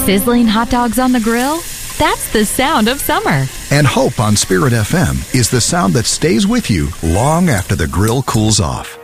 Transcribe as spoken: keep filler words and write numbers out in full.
Sizzling hot dogs on the grill? That's the sound of summer. And Hope on Spirit F M is the sound that stays with you long after the grill cools off.